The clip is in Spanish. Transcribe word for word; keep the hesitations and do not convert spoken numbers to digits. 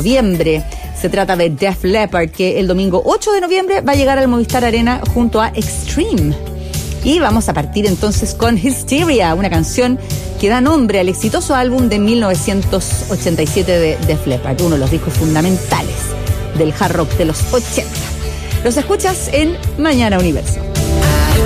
noviembre. Se trata de Def Leppard, que el domingo ocho de noviembre va a llegar al Movistar Arena junto a Extreme. Y vamos a partir entonces con Hysteria, una canción que da nombre al exitoso álbum de mil novecientos ochenta y siete de Def Leppard, uno de los discos fundamentales del hard rock de los ochenta. Los escuchas en Mañana Universo.